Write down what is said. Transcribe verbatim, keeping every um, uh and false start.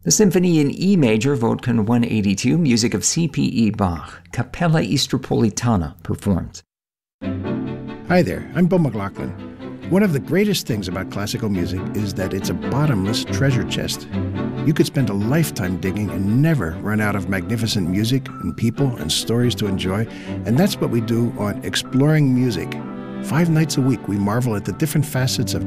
The Symphony in E Major, Vodkan one eighty-two, music of C P E Bach, Capella Istropolitana performed. Hi there, I'm Bill McLaughlin. One of the greatest things about classical music is that it's a bottomless treasure chest. You could spend a lifetime digging and never run out of magnificent music and people and stories to enjoy, and that's what we do on Exploring Music. Five nights a week, we marvel at the different facets of